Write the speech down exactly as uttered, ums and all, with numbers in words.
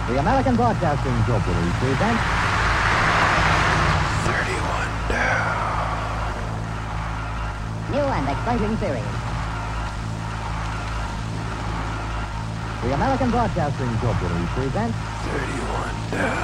The American Broadcasting Corporation presents thirty-one down. new and exciting series. The American Broadcasting Corporation presents thirty-one down.